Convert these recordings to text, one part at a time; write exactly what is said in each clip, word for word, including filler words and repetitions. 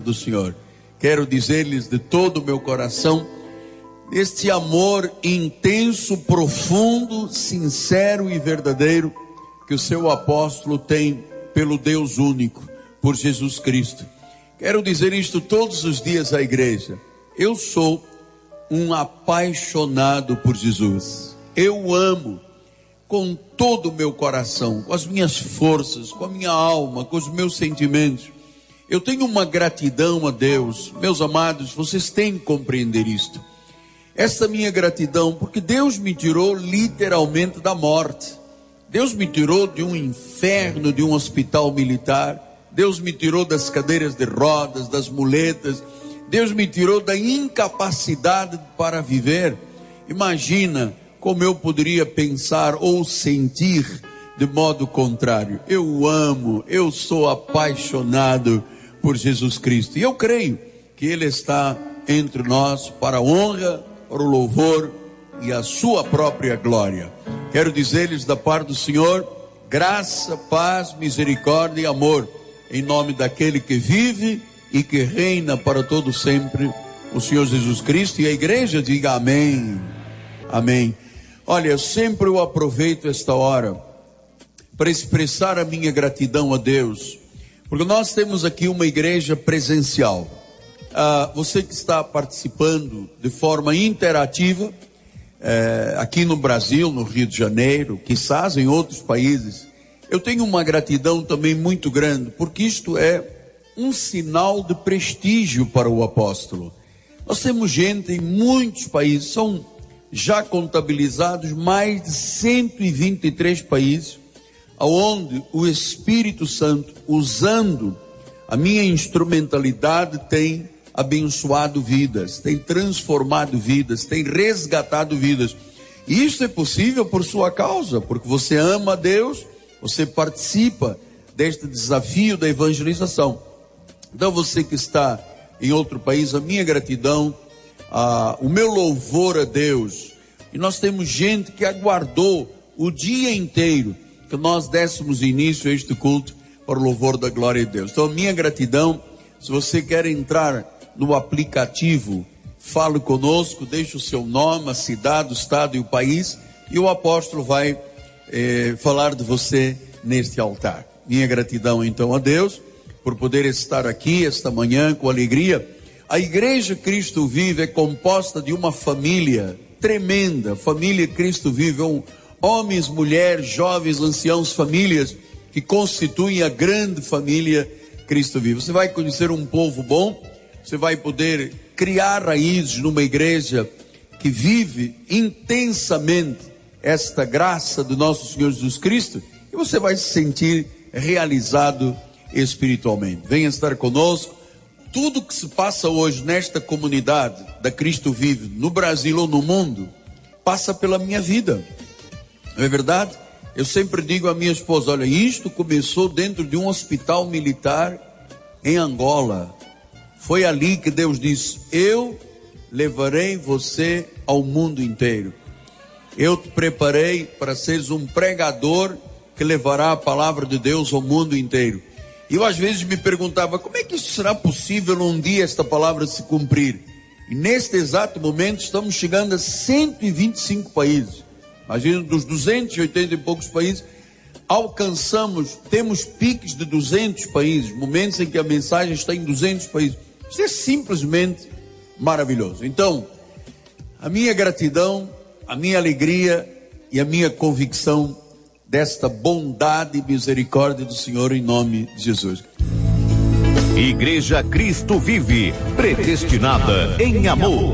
do Senhor. Quero dizer-lhes de todo o meu coração, este amor intenso, profundo, sincero e verdadeiro que o seu apóstolo tem pelo Deus único, por Jesus Cristo. Quero dizer isto todos os dias à igreja. Eu sou um apaixonado por Jesus. Eu amo com todo o meu coração, com as minhas forças, com a minha alma, com os meus sentimentos. Eu tenho uma gratidão a Deus. Meus amados, vocês têm que compreender isto. Essa minha gratidão, porque Deus me tirou literalmente da morte. Deus me tirou de um inferno, de um hospital militar. Deus me tirou das cadeiras de rodas, das muletas. Deus me tirou da incapacidade para viver. Imagina como eu poderia pensar ou sentir de modo contrário. Eu amo, eu sou apaixonado por Jesus Cristo. E eu creio que Ele está entre nós para a honra, para o louvor e a sua própria glória. Quero dizer-lhes da parte do Senhor, graça, paz, misericórdia e amor, em nome daquele que vive e que reina para todo sempre, o Senhor Jesus Cristo. E a igreja diga amém, amém. Olha, sempre eu aproveito esta hora para expressar a minha gratidão a Deus, porque nós temos aqui uma igreja presencial. Ah, você que está participando de forma interativa, é, aqui no Brasil, no Rio de Janeiro, quizás em outros países, eu tenho uma gratidão também muito grande, porque isto é um sinal de prestígio para o apóstolo. Nós temos gente em muitos países, são já contabilizados mais de cento e vinte e três países, onde o Espírito Santo, usando a minha instrumentalidade, tem abençoado vidas, tem transformado vidas, tem resgatado vidas. E isso é possível por sua causa, porque você ama a Deus, você participa deste desafio da evangelização. Então você que está em outro país, a minha gratidão, a, o meu louvor a Deus. E nós temos gente que aguardou o dia inteiro que nós dessemos início a este culto para o louvor da glória de Deus. Então a minha gratidão, se você quer entrar no aplicativo, fale conosco, deixe o seu nome, a cidade, o estado e o país, e o apóstolo vai eh, falar de você neste altar. Minha gratidão então a Deus, por poder estar aqui esta manhã com alegria. A Igreja Cristo Vive é composta de uma família tremenda, família Cristo Vive, um, homens, mulheres, jovens, anciãos, famílias que constituem a grande família Cristo Vive. Você vai conhecer um povo bom, você vai poder criar raízes numa igreja que vive intensamente esta graça do nosso Senhor Jesus Cristo, e você vai se sentir realizado espiritualmente. Venha estar conosco. Tudo que se passa hoje nesta comunidade da Cristo Vive, no Brasil ou no mundo, passa pela minha vida. Não é verdade? Eu sempre digo à minha esposa, olha, isto começou dentro de um hospital militar em Angola. Foi ali que Deus disse, eu levarei você ao mundo inteiro. Eu te preparei para seres um pregador que levará a palavra de Deus ao mundo inteiro. E eu às vezes me perguntava, como é que isso será possível um dia esta palavra se cumprir? E neste exato momento estamos chegando a cento e vinte e cinco países. Imagina, dos duzentos e oitenta e poucos países, alcançamos, temos piques de duzentos países, momentos em que a mensagem está em duzentos países. Isso é simplesmente maravilhoso. Então, a minha gratidão, a minha alegria e a minha convicção desta bondade e misericórdia do Senhor em nome de Jesus. Igreja Cristo Vive, predestinada em amor.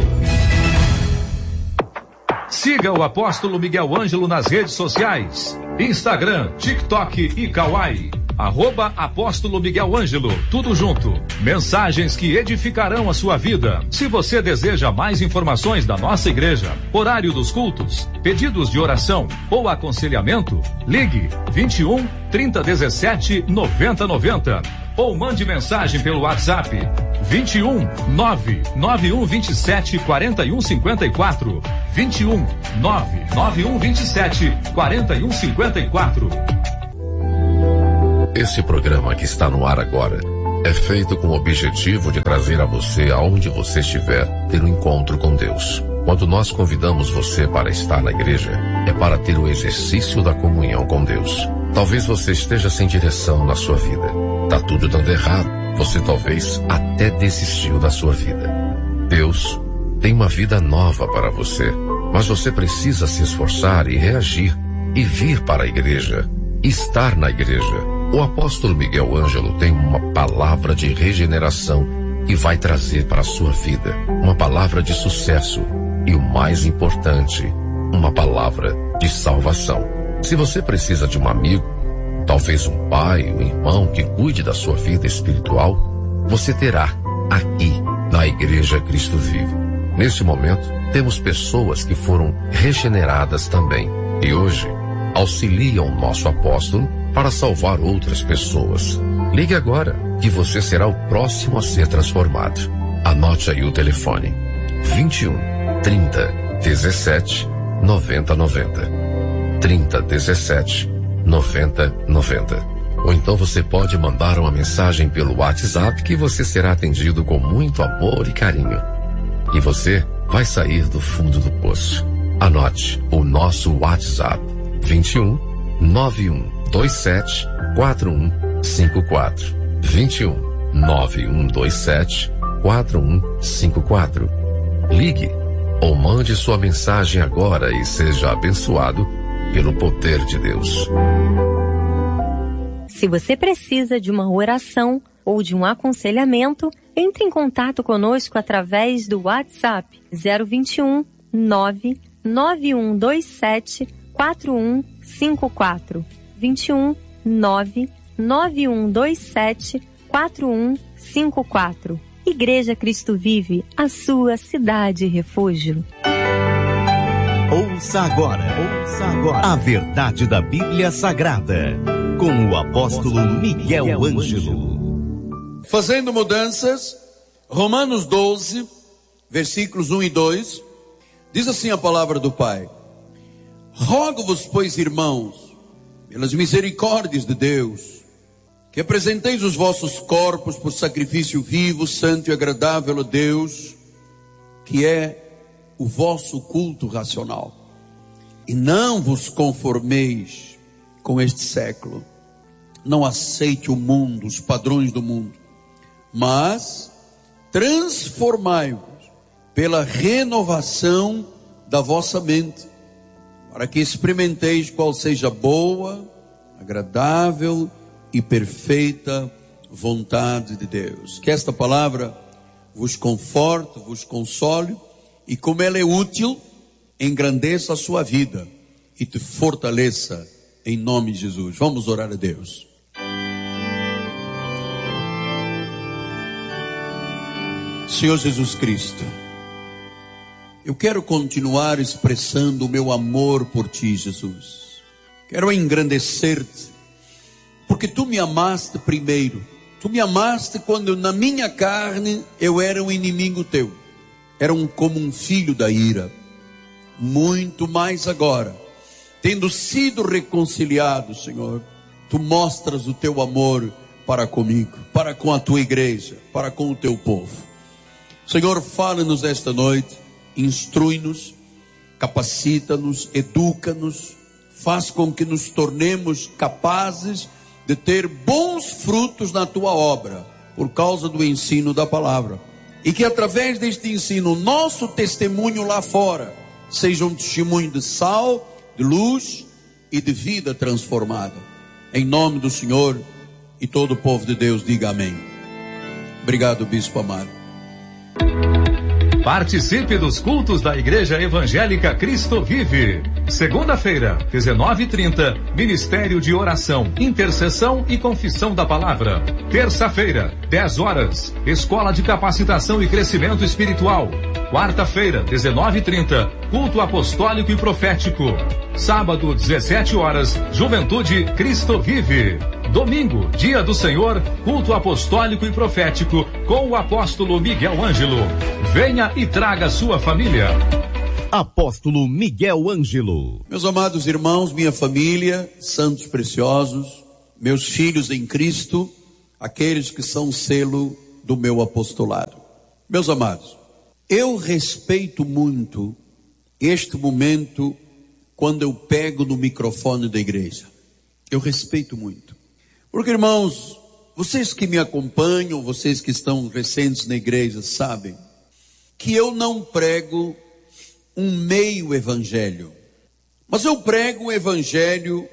Siga o apóstolo Miguel Ângelo nas redes sociais, Instagram, TikTok e Kawai. Arroba Apóstolo Miguel Ângelo, tudo junto. Mensagens que edificarão a sua vida. Se você deseja mais informações da nossa igreja, horário dos cultos, pedidos de oração ou aconselhamento, ligue vinte e um, trinta, dezessete, noventa, noventa ou mande mensagem pelo WhatsApp vinte e um, nove nove um vinte e sete, quarenta e um cinquenta e quatro, vinte e um, nove nove um vinte e sete, quarenta e um cinquenta e quatro. Esse programa que está no ar agora é feito com o objetivo de trazer a você, aonde você estiver, ter um encontro com Deus. Quando nós convidamos você para estar na igreja, é para ter o exercício da comunhão com Deus. Talvez você esteja sem direção na sua vida. Tá tudo dando errado. Você talvez até desistiu da sua vida. Deus tem uma vida nova para você, mas você precisa se esforçar e reagir e vir para a igreja, estar na igreja. O apóstolo Miguel Ângelo tem uma palavra de regeneração que vai trazer para a sua vida uma palavra de sucesso e, o mais importante, uma palavra de salvação. Se você precisa de um amigo, talvez um pai, um irmão que cuide da sua vida espiritual, você terá aqui na Igreja Cristo Vive. Neste momento, temos pessoas que foram regeneradas também e hoje auxiliam o nosso apóstolo para salvar outras pessoas. Ligue agora que você será o próximo a ser transformado. Anote aí o telefone: vinte e um, trinta, dezessete, noventa, noventa. trinta, dezessete, noventa, noventa. Ou então você pode mandar uma mensagem pelo WhatsApp que você será atendido com muito amor e carinho. E você vai sair do fundo do poço. Anote o nosso WhatsApp: vinte e um, nove um dois sete, quatro um cinco quatro. vinte e um, nove um dois sete, quatro um cinco quatro. Ligue ou mande sua mensagem agora e seja abençoado pelo poder de Deus. Se você precisa de uma oração ou de um aconselhamento, entre em contato conosco através do WhatsApp zero vinte e um, nove nove um dois sete, quatro um cinco quatro. vinte e um, nove nove um dois sete, quatro um cinco quatro. Igreja Cristo Vive, a sua cidade refúgio. Ouça agora, ouça agora a verdade da Bíblia Sagrada, com o apóstolo Miguel Ângelo. Fazendo mudanças, Romanos doze, versículos um e dois, diz assim a palavra do Pai: rogo-vos, pois, irmãos, pelas misericórdias de Deus, que apresenteis os vossos corpos por sacrifício vivo, santo e agradável a Deus, que é o vosso culto racional. E não vos conformeis com este século. Não aceite o mundo, os padrões do mundo, mas transformai-vos pela renovação da vossa mente, para que experimenteis qual seja a boa, agradável e perfeita vontade de Deus. Que esta palavra vos conforte, vos console, e como ela é útil, engrandeça a sua vida e te fortaleça em nome de Jesus. Vamos orar a Deus. Senhor Jesus Cristo, eu quero continuar expressando o meu amor por Ti, Jesus. Quero engrandecer-te, porque Tu me amaste primeiro. Tu me amaste quando na minha carne eu era um inimigo Teu. Era um, como um filho da ira. Muito mais agora, tendo sido reconciliado, Senhor, Tu mostras o Teu amor para comigo, para com a Tua igreja, para com o Teu povo. Senhor, fala-nos esta noite, instrui-nos, capacita-nos, educa-nos, faz com que nos tornemos capazes de ter bons frutos na Tua obra, por causa do ensino da palavra. E que através deste ensino, o nosso testemunho lá fora seja um testemunho de sal, de luz e de vida transformada. Em nome do Senhor, e todo o povo de Deus diga amém. Obrigado, bispo amado. Participe dos cultos da Igreja Evangélica Cristo Vive. Segunda-feira, dezenove e trinta, Ministério de Oração, Intercessão e Confissão da Palavra. Terça-feira, dez horas, Escola de Capacitação e Crescimento Espiritual. Quarta-feira, dezenove e trinta, Culto Apostólico e Profético. Sábado, dezessete horas, Juventude Cristo Vive. Domingo, Dia do Senhor, Culto Apostólico e Profético, com o apóstolo Miguel Ângelo. Venha e traga sua família. Apóstolo Miguel Ângelo. Meus amados irmãos, minha família, santos preciosos, meus filhos em Cristo, aqueles que são selo do meu apostolado. Meus amados, eu respeito muito este momento quando eu pego no microfone da igreja. Eu respeito muito. Porque, irmãos, vocês que me acompanham, vocês que estão recentes na igreja, sabem que eu não prego um meio evangelho, mas eu prego um evangelho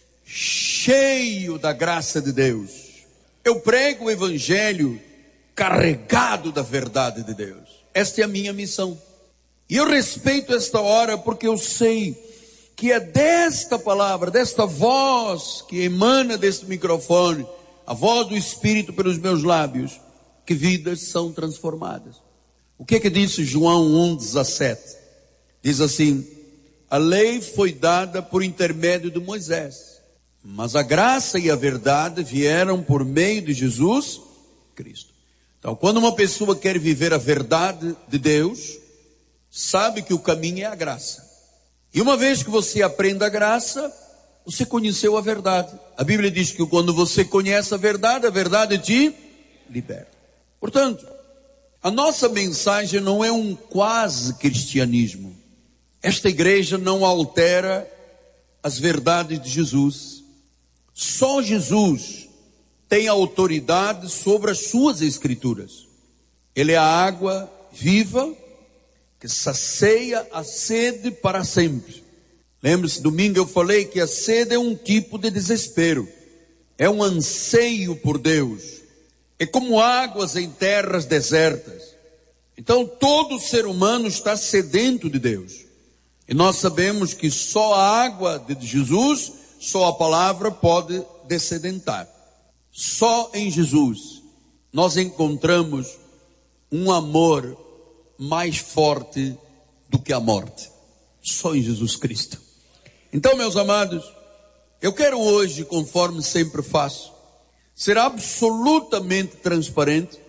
cheio da graça de Deus. Eu prego o evangelho carregado da verdade de Deus. Esta é a minha missão. E eu respeito esta hora porque eu sei que é desta palavra, desta voz que emana deste microfone, a voz do Espírito pelos meus lábios, que vidas são transformadas. O que é que disse João um, dezessete? Diz assim: a lei foi dada por intermédio de Moisés, mas a graça e a verdade vieram por meio de Jesus Cristo. Então, quando uma pessoa quer viver a verdade de Deus, sabe que o caminho é a graça. E uma vez que você aprende a graça, você conheceu a verdade. A Bíblia diz que quando você conhece a verdade, a verdade te liberta. Portanto, a nossa mensagem não é um quase cristianismo. Esta igreja não altera as verdades de Jesus. Só Jesus tem autoridade sobre as suas escrituras. Ele é a água viva que sacia a sede para sempre. Lembre-se, domingo eu falei que a sede é um tipo de desespero. É um anseio por Deus. É como águas em terras desertas. Então todo ser humano está sedento de Deus. E nós sabemos que só a água de Jesus, só a palavra pode dessedentar. Só em Jesus nós encontramos um amor mais forte do que a morte. Só em Jesus Cristo. Então, meus amados, eu quero hoje, conforme sempre faço, ser absolutamente transparente,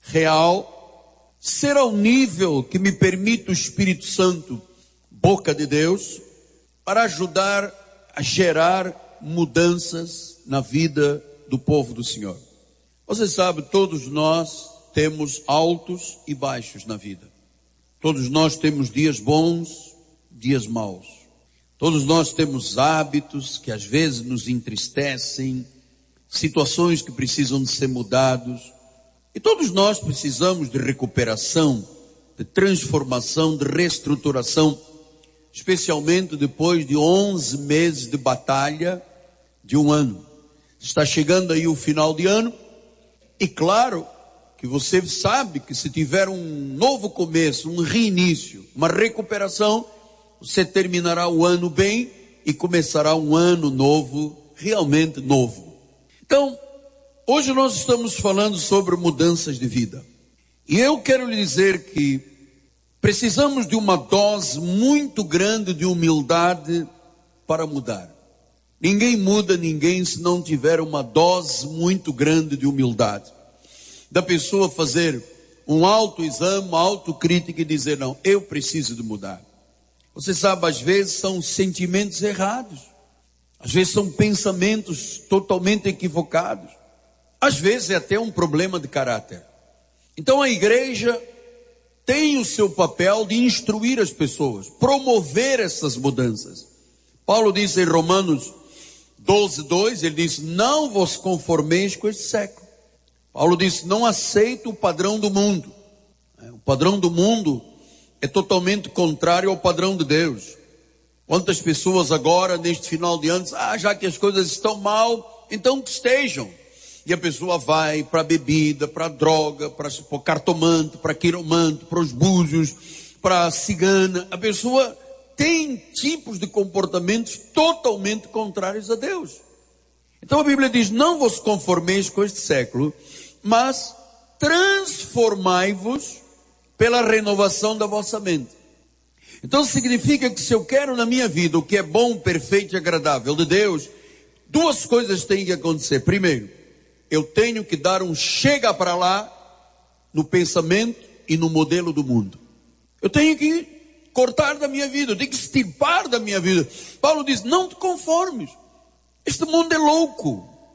real, ser ao nível que me permite o Espírito Santo, boca de Deus, para ajudar a gerar mudanças na vida do povo do Senhor. Você sabe, todos nós temos altos e baixos na vida. Todos nós temos dias bons, dias maus. Todos nós temos hábitos que às vezes nos entristecem, situações que precisam de ser mudados. E todos nós precisamos de recuperação, de transformação, de reestruturação, especialmente depois de onze meses de batalha de um ano. Está chegando aí o final de ano, e claro que você sabe que se tiver um novo começo, um reinício, uma recuperação, você terminará o ano bem e começará um ano novo, realmente novo. Então, hoje nós estamos falando sobre mudanças de vida. E eu quero lhe dizer que precisamos de uma dose muito grande de humildade para mudar. Ninguém muda ninguém se não tiver uma dose muito grande de humildade. Da pessoa fazer um autoexame, uma autocrítica e dizer, não, eu preciso de mudar. Você sabe, às vezes são sentimentos errados. Às vezes são pensamentos totalmente equivocados. Às vezes é até um problema de caráter. Então a igreja tem o seu papel de instruir as pessoas, promover essas mudanças. Paulo diz em Romanos doze, dois, ele diz, não vos conformeis com este século. Paulo diz, não aceito o padrão do mundo. O padrão do mundo é totalmente contrário ao padrão de Deus. Quantas pessoas agora, neste final de ano, ah, já que as coisas estão mal, então que estejam. E a pessoa vai para a bebida, para a droga, para o cartomante, para quiromante, para os búzios, para a cigana. A pessoa tem tipos de comportamentos totalmente contrários a Deus. Então a Bíblia diz, não vos conformeis com este século, mas transformai-vos pela renovação da vossa mente. Então significa que se eu quero na minha vida o que é bom, perfeito e agradável de Deus, duas coisas têm que acontecer. Primeiro, eu tenho que dar um chega para lá no pensamento e no modelo do mundo. Eu tenho que cortar da minha vida, eu tenho que extirpar da minha vida. Paulo diz, não te conformes. Este mundo é louco.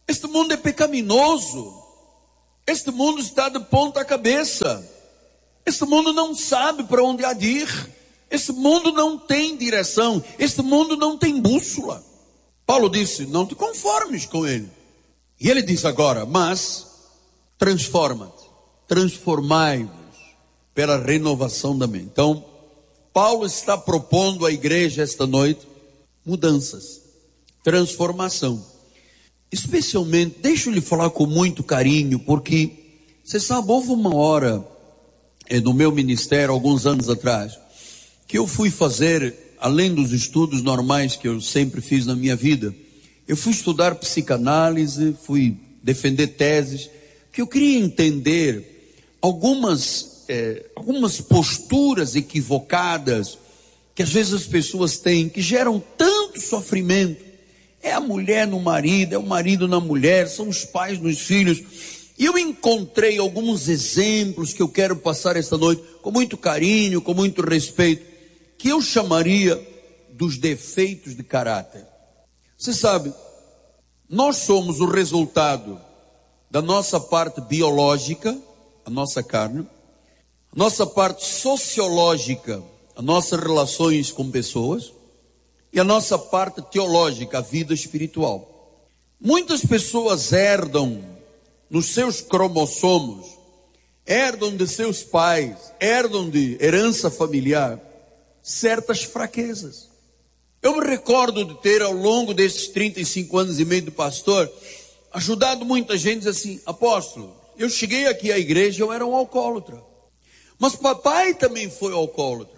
Este mundo é pecaminoso. Este mundo está de ponta cabeça. Este mundo não sabe para onde há de ir. Este mundo não tem direção. Este mundo não tem bússola. Paulo disse, não te conformes com ele. E ele diz agora, mas transforma-te, transformai-vos pela renovação da mente. Então, Paulo está propondo à igreja esta noite mudanças, transformação. Especialmente, deixa eu lhe falar com muito carinho, porque, você sabe, houve uma hora eh, no meu ministério, alguns anos atrás, que eu fui fazer, além dos estudos normais que eu sempre fiz na minha vida, eu fui estudar psicanálise, fui defender teses, que eu queria entender algumas, eh, algumas posturas equivocadas que às vezes as pessoas têm, que geram tanto sofrimento. É a mulher no marido, é o marido na mulher, são os pais nos filhos. E eu encontrei alguns exemplos que eu quero passar esta noite, com muito carinho, com muito respeito, que eu chamaria dos defeitos de caráter. Você sabe, nós somos o resultado da nossa parte biológica, a nossa carne, a nossa parte sociológica, as nossas relações com pessoas, e a nossa parte teológica, a vida espiritual. Muitas pessoas herdam nos seus cromossomos, herdam de seus pais, herdam de herança familiar, certas fraquezas. Eu me recordo de ter, ao longo desses trinta e cinco anos e meio de pastor, ajudado muita gente assim, apóstolo, eu cheguei aqui à igreja, eu era um alcoólatra. Mas papai também foi alcoólatra.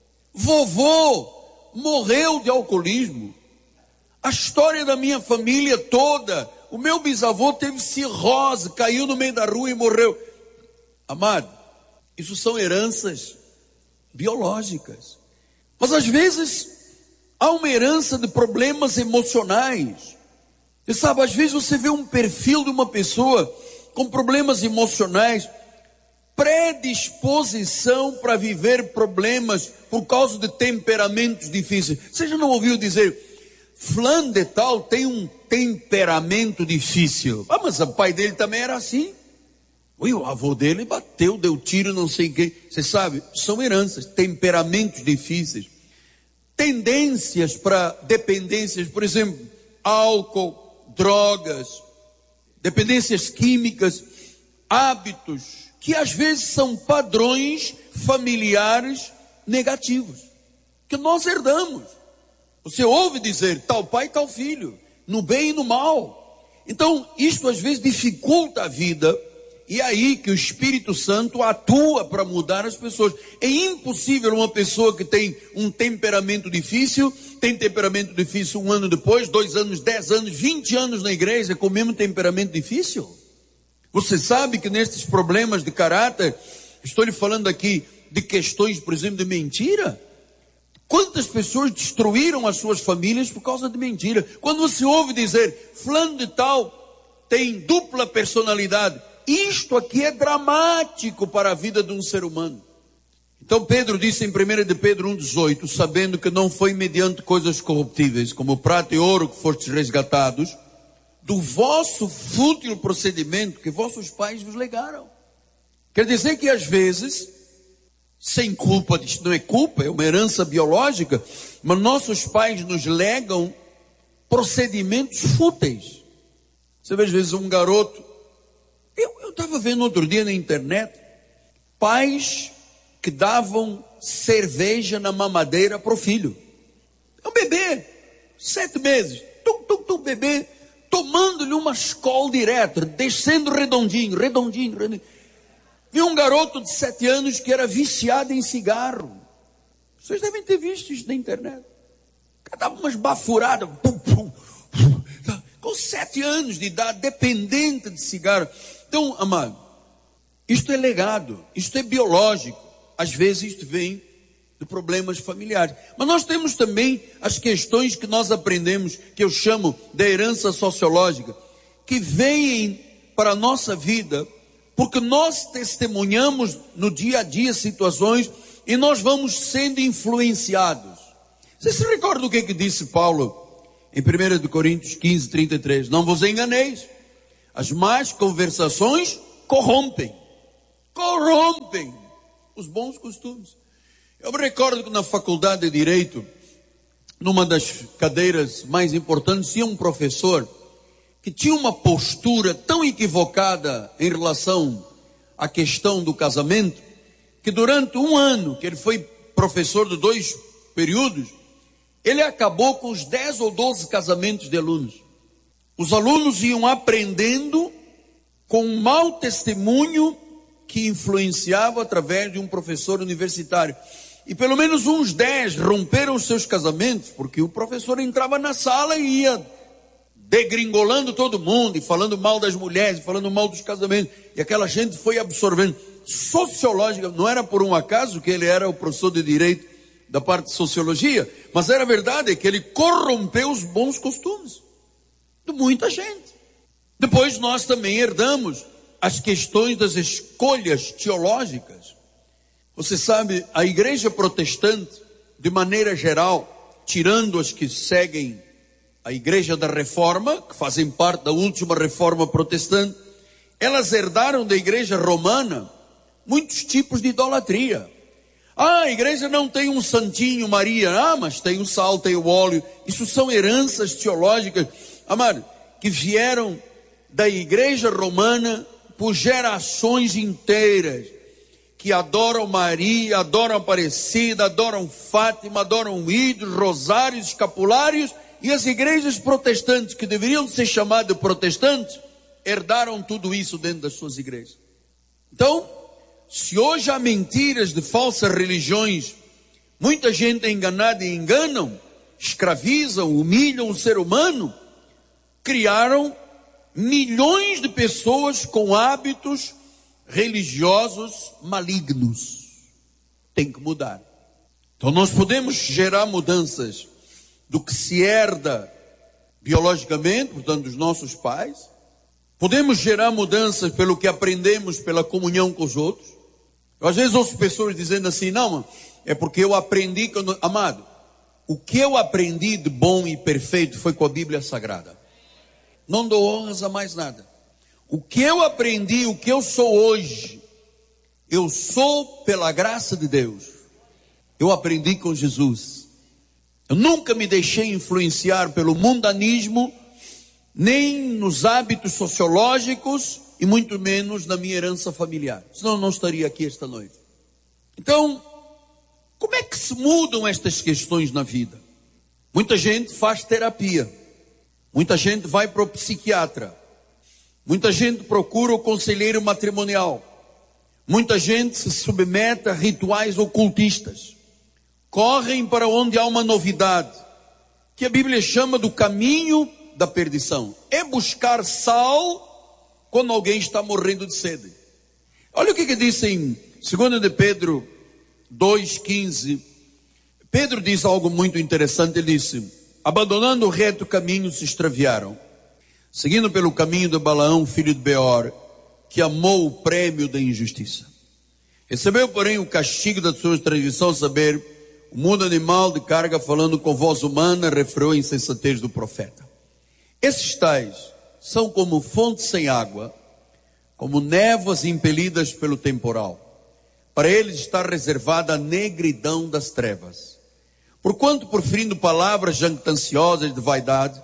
Vovô morreu de alcoolismo. A história da minha família toda, o meu bisavô teve cirrose, caiu no meio da rua e morreu. Amado, isso são heranças biológicas. Mas às vezes há uma herança de problemas emocionais. Você sabe, às vezes você vê um perfil de uma pessoa com problemas emocionais, predisposição para viver problemas por causa de temperamentos difíceis. Você já não ouviu dizer, fulano de tal tem um temperamento difícil? Ah, mas o pai dele também era assim. Ui, o avô dele bateu, deu tiro, não sei quem. Você sabe, são heranças, temperamentos difíceis. Tendências para dependências, por exemplo, álcool, drogas, dependências químicas, hábitos, que às vezes são padrões familiares negativos, que nós herdamos. Você ouve dizer, tal pai, tal filho, no bem e no mal. Então, isto às vezes dificulta a vida, e é aí que o Espírito Santo atua para mudar as pessoas. É impossível uma pessoa que tem um temperamento difícil, tem temperamento difícil um ano depois, dois anos, dez anos, vinte anos na igreja, com o mesmo temperamento difícil. Você sabe que nesses problemas de caráter, estou lhe falando aqui de questões, por exemplo, de mentira. Quantas pessoas destruíram as suas famílias por causa de mentira? Quando você ouve dizer, fulano de tal tem dupla personalidade, isto aqui é dramático para a vida de um ser humano. Então Pedro disse em primeira de Pedro um, dezoito, sabendo que não foi mediante coisas corruptíveis, como prata e ouro que fostes resgatados, do vosso fútil procedimento que vossos pais vos legaram. Quer dizer que às vezes, sem culpa, isto não é culpa, é uma herança biológica, mas nossos pais nos legam procedimentos fúteis. Você vê às vezes um garoto, eu estava vendo outro dia na internet, pais que davam cerveja na mamadeira para o filho. É um bebê, sete meses, tum, tum, tum, bebê, tomando-lhe uma escola direta, descendo redondinho, redondinho, redondinho. Vi um garoto de sete anos que era viciado em cigarro. Vocês devem ter visto isso na internet. Dava umas bafuradas, pum, pum, pum, com sete anos de idade, dependente de cigarro. Então, amado, isto é legado, isto é biológico. Às vezes isto vem de problemas familiares. Mas nós temos também as questões que nós aprendemos, que eu chamo de herança sociológica, que vêm para a nossa vida, porque nós testemunhamos no dia a dia situações e nós vamos sendo influenciados. Você se recorda o que, que disse Paulo em primeira Coríntios quinze, trinta e três. Não vos enganeis, as más conversações corrompem, corrompem os bons costumes. Eu me recordo que na faculdade de Direito, numa das cadeiras mais importantes, tinha um professor que tinha uma postura tão equivocada em relação à questão do casamento, que durante um ano, que ele foi professor de dois períodos, ele acabou com os dez ou doze casamentos de alunos. Os alunos iam aprendendo com um mau testemunho que influenciava através de um professor universitário. E pelo menos uns dez romperam os seus casamentos, porque o professor entrava na sala e ia degringolando todo mundo, e falando mal das mulheres, e falando mal dos casamentos, e aquela gente foi absorvendo. Sociológica, não era por um acaso que ele era o professor de Direito da parte de Sociologia, mas era verdade que ele corrompeu os bons costumes de muita gente. Depois nós também herdamos as questões das escolhas teológicas. Você sabe, a igreja protestante, de maneira geral, tirando as que seguem a igreja da reforma, que fazem parte da última reforma protestante, elas herdaram da igreja romana muitos tipos de idolatria. Ah, a igreja não tem um santinho Maria, ah, mas tem o sal, tem o óleo. Isso são heranças teológicas, amado, que vieram da igreja romana por gerações inteiras, que adoram Maria, adoram Aparecida, adoram Fátima, adoram ídolos, rosários, escapulários. E as igrejas protestantes, que deveriam ser chamadas protestantes, herdaram tudo isso dentro das suas igrejas. Então, se hoje há mentiras de falsas religiões, muita gente é enganada e enganam, escravizam, humilham o ser humano, criaram milhões de pessoas com hábitos religiosos malignos. Tem que mudar. Então nós podemos gerar mudanças do que se herda biologicamente, portanto dos nossos pais. Podemos gerar mudanças pelo que aprendemos pela comunhão com os outros. Eu, às vezes ouço pessoas dizendo assim, não, é porque eu aprendi, quando... amado, o que eu aprendi de bom e perfeito foi com a Bíblia Sagrada. Não dou honras a mais nada. O que eu aprendi, o que eu sou hoje, eu sou pela graça de Deus. Eu aprendi com Jesus. Eu nunca me deixei influenciar pelo mundanismo, nem nos hábitos sociológicos, e muito menos na minha herança familiar. Senão eu não estaria aqui esta noite. Então, como é que se mudam estas questões na vida? Muita gente faz terapia. Muita gente vai para o psiquiatra. Muita gente procura o conselheiro matrimonial. Muita gente se submete a rituais ocultistas. Correm para onde há uma novidade, que a Bíblia chama do caminho da perdição. É buscar sal quando alguém está morrendo de sede. Olha o que, que diz em dois de Pedro dois, quinze. Pedro diz algo muito interessante. Ele disse: abandonando o reto caminho se extraviaram, seguindo pelo caminho de Balaão, filho de Beor, que amou o prêmio da injustiça. Recebeu, porém, o castigo da sua transgressão, saber, o mundo animal de carga, falando com voz humana, refreou a insensatez do profeta. Esses tais são como fontes sem água, como névoas impelidas pelo temporal. Para eles está reservada a negridão das trevas. Porquanto, proferindo palavras jactanciosas de vaidade,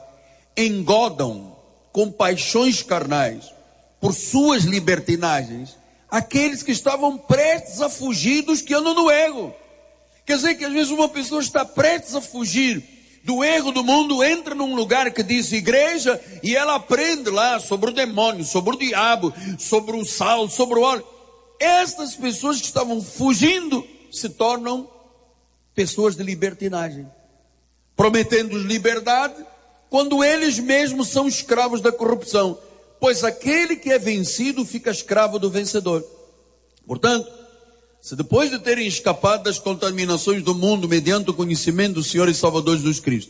engodam com paixões carnais, por suas libertinagens, aqueles que estavam prestes a fugir dos que andam no erro. Quer dizer que às vezes uma pessoa está prestes a fugir do erro do mundo, entra num lugar que diz igreja, e ela aprende lá sobre o demônio, sobre o diabo, sobre o sal, sobre o óleo. Estas pessoas que estavam fugindo se tornam pessoas de libertinagem, prometendo liberdade, quando eles mesmos são escravos da corrupção, pois aquele que é vencido fica escravo do vencedor. Portanto, se depois de terem escapado das contaminações do mundo mediante o conhecimento do Senhor e Salvador Jesus Cristo,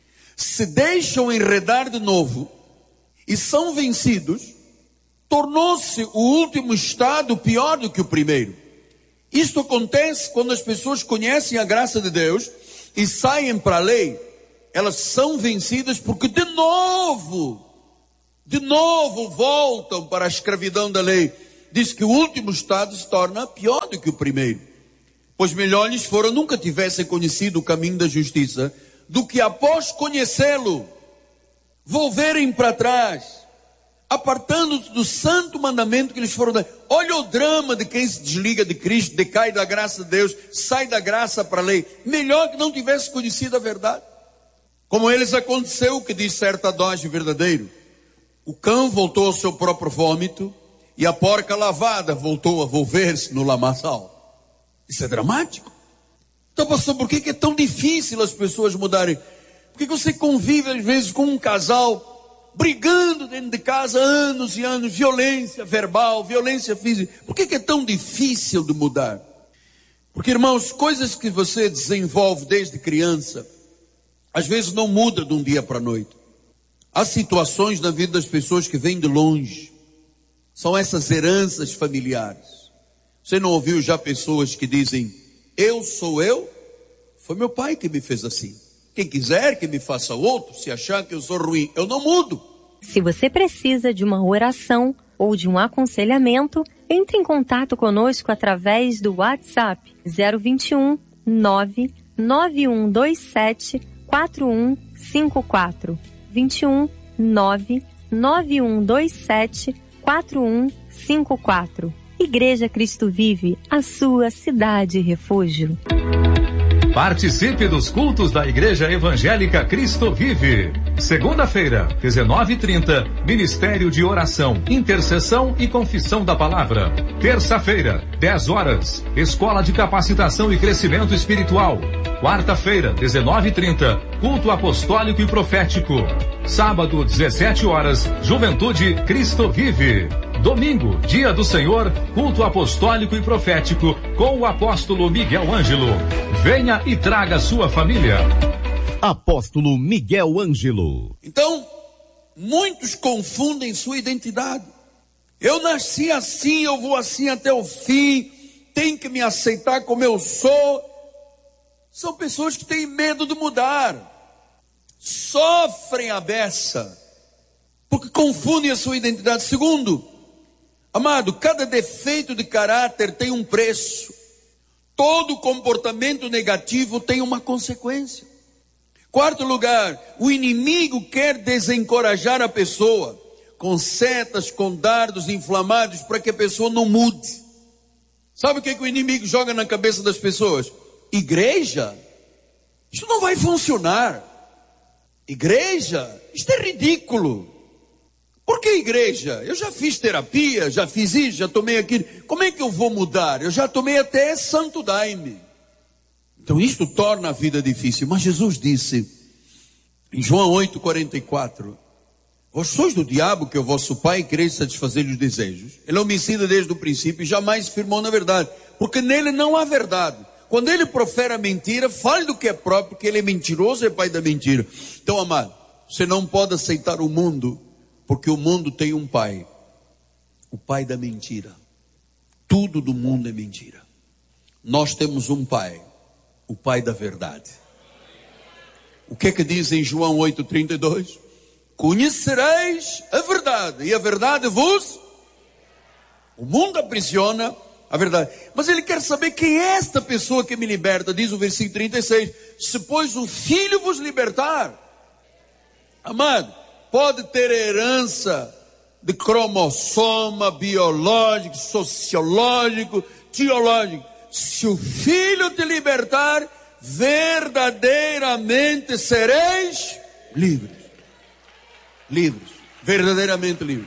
se deixam enredar de novo e são vencidos, tornou-se o último estado pior do que o primeiro. Isto acontece quando as pessoas conhecem a graça de Deus e saem para a lei, elas são vencidas porque de novo, de novo voltam para a escravidão da lei. Diz que o último estado se torna pior do que o primeiro. Pois melhor lhes fora nunca tivessem conhecido o caminho da justiça, do que após conhecê-lo, volverem para trás, apartando-se do santo mandamento que lhes foram dados. Olha o drama de quem se desliga de Cristo, decai da graça de Deus, sai da graça para a lei. Melhor que não tivesse conhecido a verdade. Como eles aconteceu o que diz certo adagio verdadeiro: o cão voltou ao seu próprio vômito e a porca lavada voltou a volver-se no lamaçal. Isso é dramático. Então, pastor, por que é tão difícil as pessoas mudarem? Por que você convive às vezes com um casal brigando dentro de casa anos e anos, violência verbal, violência física? Por que é tão difícil de mudar? Porque, irmãos, coisas que você desenvolve desde criança, às vezes não muda de um dia para a noite. Há situações na vida das pessoas que vêm de longe. São essas heranças familiares. Você não ouviu já pessoas que dizem: eu sou eu? Foi meu pai que me fez assim. Quem quiser que me faça outro, se achar que eu sou ruim, eu não mudo. Se você precisa de uma oração ou de um aconselhamento, entre em contato conosco através do WhatsApp zero vinte e um, nove nove um dois sete quatro um cinco quatro, vinte e um, nove nove um dois sete quatro um cinco quatro. Igreja Cristo Vive, a sua cidade refúgio. Participe dos cultos da Igreja Evangélica Cristo Vive. Segunda-feira, dezenove e trinta, Ministério de Oração, Intercessão e Confissão da Palavra. Terça-feira, dez horas, Escola de Capacitação e Crescimento Espiritual. Quarta-feira, dezenove e trinta, Culto Apostólico e Profético. Sábado, dezessete horas, Juventude Cristo Vive. Domingo, Dia do Senhor, Culto Apostólico e Profético, com o apóstolo Miguel Ângelo. Venha e traga sua família. Apóstolo Miguel Ângelo. Então, muitos confundem sua identidade. Eu nasci assim, eu vou assim até o fim, tem que me aceitar como eu sou. São pessoas que têm medo de mudar, sofrem a beça, porque confundem a sua identidade. Segundo, amado, cada defeito de caráter tem um preço. Todo comportamento negativo tem uma consequência. Quarto lugar, o inimigo quer desencorajar a pessoa com setas, com dardos inflamados para que a pessoa não mude. Sabe o que, que o inimigo joga na cabeça das pessoas? Igreja? Isso não vai funcionar. Igreja? Isso é ridículo. Por que igreja? Eu já fiz terapia, já fiz isso, já tomei aquilo. Como é que eu vou mudar? Eu já tomei até santo daime. Então isto torna a vida difícil. Mas Jesus disse em João oito, quarenta e quatro: vós sois do diabo, que é o vosso pai, e quereis satisfazer-lhe os desejos. Ele é homicida desde o princípio e jamais firmou na verdade, porque nele não há verdade. Quando ele profere a mentira, fale do que é próprio, porque ele é mentiroso e é pai da mentira. Então, amado, você não pode aceitar o mundo, porque o mundo tem um pai, o pai da mentira. Tudo do mundo é mentira. Nós temos um pai, o pai da verdade. O que é que diz em João oito, trinta e dois? Conhecereis a verdade, e a verdade vos... O mundo aprisiona a verdade. Mas ele quer saber quem é esta pessoa que me liberta. Diz o versículo trinta e seis: se pois o Filho vos libertar. Amado, pode ter herança de cromossoma, biológico, sociológico, teológico. Se o Filho te libertar, verdadeiramente sereis livres. Livres, verdadeiramente livres.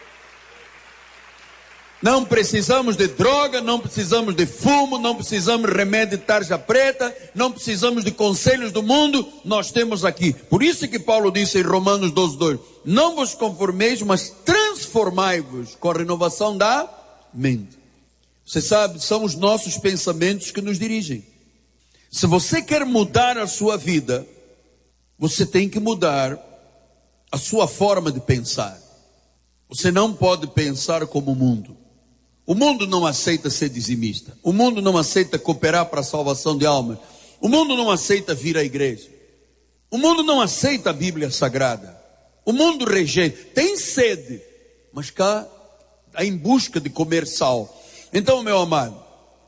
Não precisamos de droga, não precisamos de fumo, não precisamos de remédio de tarja preta, não precisamos de conselhos do mundo, nós temos aqui. Por isso que Paulo disse em Romanos doze, dois: não vos conformeis, mas transformai-vos com a renovação da mente. Você sabe, são os nossos pensamentos que nos dirigem. Se você quer mudar a sua vida, você tem que mudar a sua forma de pensar. Você não pode pensar como o mundo. O mundo não aceita ser dizimista. O mundo não aceita cooperar para a salvação de almas. O mundo não aceita vir à igreja. O mundo não aceita a Bíblia Sagrada. O mundo rejeita. Tem sede, mas cá está em busca de comer sal. Então, meu amado,